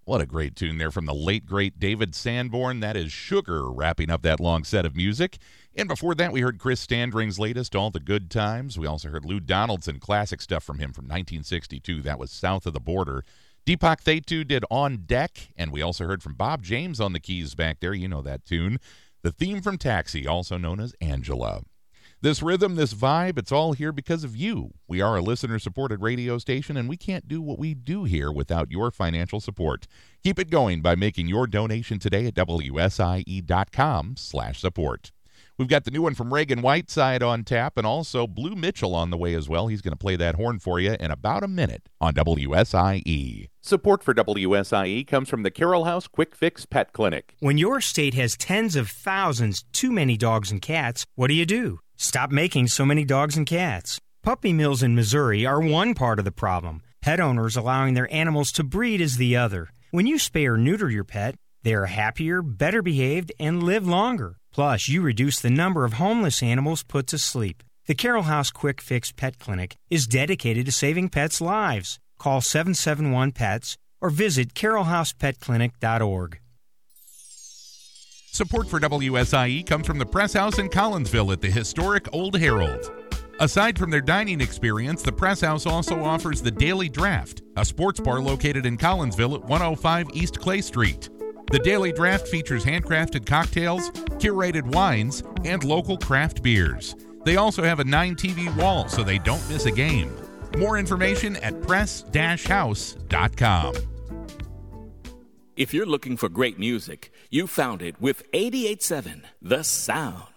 What a great tune there from the late, great David Sanborn. That is Sugar, wrapping up that long set of music. And before that, we heard Chris Standring's latest, All the Good Times. We also heard Lou Donaldson, classic stuff from him from 1962. That was South of the Border. Deepak Thaitu did On Deck, and we also heard from Bob James on the keys back there. You know that tune. The theme from Taxi, also known as Angela. This rhythm, this vibe, it's all here because of you. We are a listener-supported radio station, and we can't do what we do here without your financial support. Keep it going by making your donation today at WSIE.com/support. We've got the new one from Reagan Whiteside on tap, and also Blue Mitchell on the way as well. He's going to play that horn for you in about a minute on WSIE. Support for WSIE comes from the Carroll House Quick Fix Pet Clinic. When your state has tens of thousands too many dogs and cats, what do? Stop making so many dogs and cats. Puppy mills in Missouri are one part of the problem. Pet owners allowing their animals to breed is the other. When you spay or neuter your pet, they are happier, better behaved, and live longer. Plus, you reduce the number of homeless animals put to sleep. The Carroll House Quick Fix Pet Clinic is dedicated to saving pets' lives. Call 771-PETS or visit carrollhousepetclinic.org. Support for WSIE comes from the Press House in Collinsville at the historic Old Herald. Aside from their dining experience, the Press House also offers the Daily Draft, a sports bar located in Collinsville at 105 East Clay Street. The Daily Draft features handcrafted cocktails, curated wines, and local craft beers. They also have a 9-TV wall so they don't miss a game. More information at press-house.com. If you're looking for great music, you found it with 88.7 The Sound.